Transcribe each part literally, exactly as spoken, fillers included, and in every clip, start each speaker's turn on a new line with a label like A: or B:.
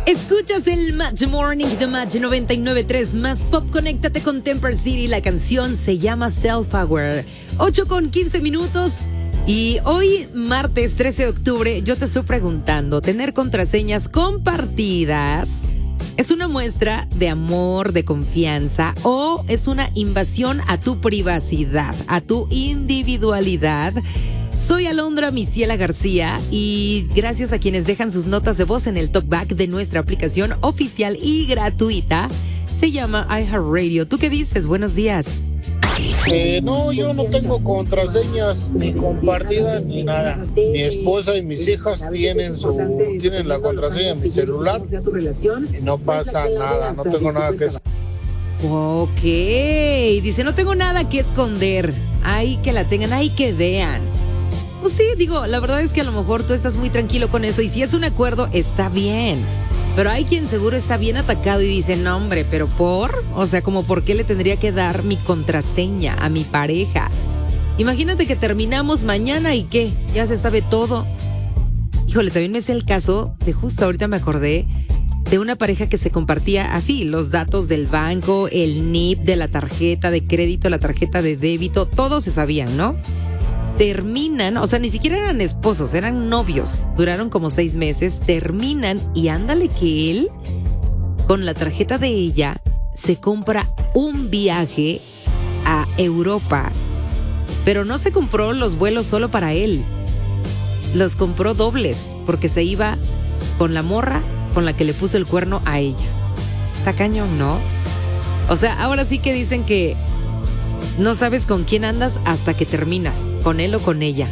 A: Escuchas el Match Morning de Match noventa y nueve punto tres más Pop. Conéctate con Temper City. La canción se llama Self Aware. ocho con quince minutos. Y hoy, martes trece de octubre, yo te estoy preguntando, ¿tener contraseñas compartidas es una muestra de amor, de confianza, o es una invasión a tu privacidad, a tu individualidad? Soy Alondra Misiela García y gracias a quienes dejan sus notas de voz en el talkback de nuestra aplicación oficial y gratuita, se llama iHeartRadio. ¿Tú qué dices? Buenos días.
B: Eh, no, yo no tengo contraseñas ni compartidas ni nada. Mi esposa y mis hijas tienen su tienen la contraseña en mi celular y no pasa nada, no tengo nada que esconder.
A: Ok, dice, no tengo nada que esconder. Ay, que la tengan, ay, que vean. Pues sí, digo, la verdad es que a lo mejor tú estás muy tranquilo con eso y si es un acuerdo, está bien. Pero hay quien seguro está bien atacado y dice, no hombre, ¿pero por? O sea, como ¿por qué le tendría que dar mi contraseña a mi pareja? Imagínate que terminamos mañana y ¿qué? Ya se sabe todo. Híjole, también me sé el caso de justo ahorita me acordé de una pareja que se compartía así, los datos del banco, el N I P de la tarjeta de crédito, la tarjeta de débito, todos se sabían, ¿no? Terminan, o sea, ni siquiera eran esposos, eran novios. Duraron como seis meses, terminan y ándale que él, con la tarjeta de ella, se compra un viaje a Europa. Pero no se compró los vuelos solo para él. Los compró dobles, porque se iba con la morra con la que le puso el cuerno a ella. Está cañón, ¿no? O sea, ahora sí que dicen que no sabes con quién andas hasta que terminas, con él o con ella.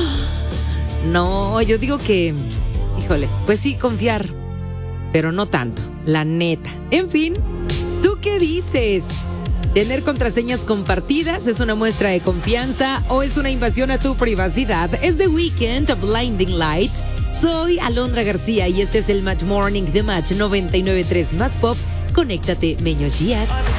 A: No, yo digo que, híjole, pues sí, confiar, pero no tanto, la neta. En fin, ¿tú qué dices? ¿Tener contraseñas compartidas es una muestra de confianza o es una invasión a tu privacidad? Es The Weeknd, Blinding Lights. Soy Alondra García y este es el Match Morning de Match noventa y nueve punto tres más Pop. Conéctate, Meños Días.